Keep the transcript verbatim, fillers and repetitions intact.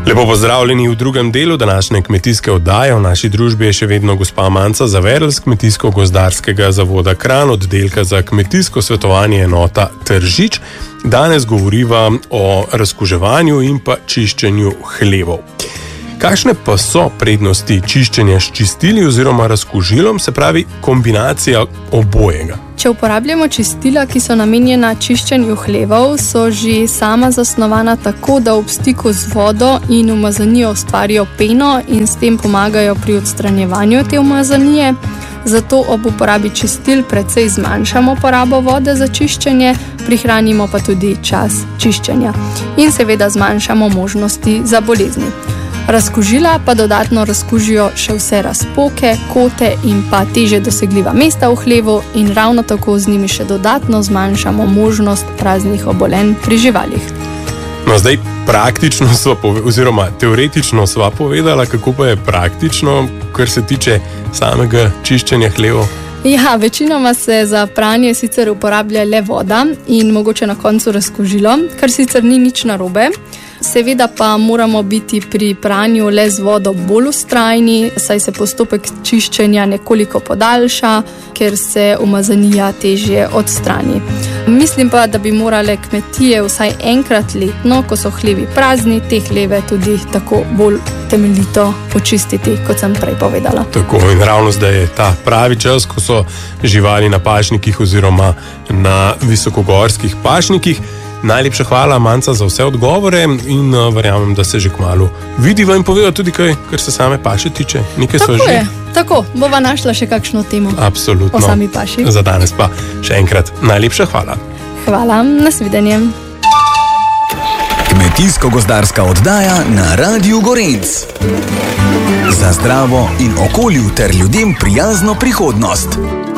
Lepo pozdravljeni v drugem delu današnje kmetijske oddaje. V naši družbi je še vedno gospa Manca Zaverl z Kmetijsko-gozdarskega zavoda Kranj, oddelka za kmetijsko svetovanje enota Tržič. Danes govoriva o razkuževanju in pa čiščenju hlevov. Kakšne pa so prednosti čiščenja s čistili oziroma razkužilom, se pravi kombinacija obojega? Če uporabljamo čistila, ki so namenjena čiščenju hlevov, so že sama zasnovana tako, da ob stiku z vodo in umazanijo ustvarijo peno in s tem pomagajo pri odstranjevanju te umazanije. Zato ob uporabi čistil precej zmanjšamo porabo vode za čiščenje, prihranimo pa tudi čas čiščenja in seveda zmanjšamo možnosti za bolezni. Razkužila pa dodatno razkužijo še vse razpoke, kote in pa teže dosegljiva mesta v hlevu in ravno tako z njimi še dodatno zmanjšamo možnost raznih obolenj pri živalih. No, zdaj praktično sva povedala, oziroma teoretično sva povedala, kako pa je praktično, kar se tiče samega čiščenja hlevov. Ja, večinoma se za pranje sicer uporablja le voda in mogoče na koncu razkužilo, kar sicer ni nič narobe. Seveda pa moramo biti pri pranju le z vodo bolj vztrajni, saj se postopek čiščenja nekoliko podaljša, ker se umazanija težje odstrani. Mislim pa, da bi morale kmetije vsaj enkrat letno, ko so hlevi prazni, te hleve tudi tako bolj temeljito počistiti, kot sem prej povedala. Tako, in ravno zdaj je ta pravi čas, ko so živali na pašnikih oziroma na visokogorskih pašnikih. Najlepša hvala, Manca, za vse odgovore in uh, verjamem, da se že kmalu vidiva in poveva tudi kaj, kar se same paše tiče. Nekaj tako so že. Je, tako, bova našla še kakšno temo. Absolutno. O sami paši. Za danes pa še enkrat najlepša hvala. Hvala, nasvidenje. Kmetijsko-gozdarska oddaja na Radiu Gorenc. Za zdravo in okolju ter ljudem prijazno prihodnost.